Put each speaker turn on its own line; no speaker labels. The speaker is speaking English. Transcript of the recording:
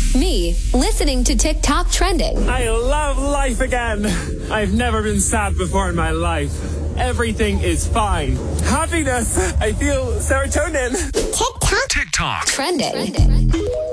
Me, listening to TikTok trending.
I love life again. I've never been sad before in my life. Everything is fine. Happiness. I feel serotonin.
TikTok
TikTok.
trending.